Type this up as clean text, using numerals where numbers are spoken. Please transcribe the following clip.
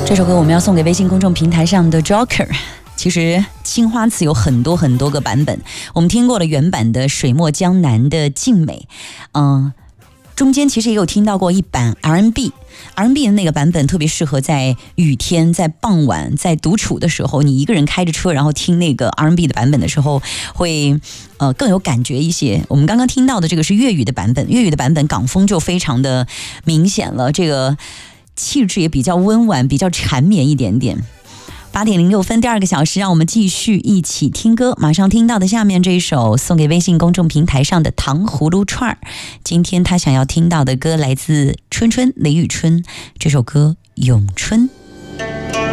这首歌我们要送给微信公众平台上的 Joker。其实青花瓷有很多个版本，我们听过了原版的水墨江南的静美，中间其实也有听到过一版 R&B 的那个版本，特别适合在雨天、在傍晚、在独处的时候，你一个人开着车，然后听那个 R&B 的版本的时候，会更有感觉一些。我们刚刚听到的这个是粤语的版本，粤语的版本港风就非常的明显了，这个气质也比较温婉，比较缠绵一点点。8:06，第二个小时，让我们继续一起听歌。马上听到的下面这一首，送给微信公众平台上的糖葫芦串儿。今天他想要听到的歌来自春春雷雨春，这首歌《咏春》。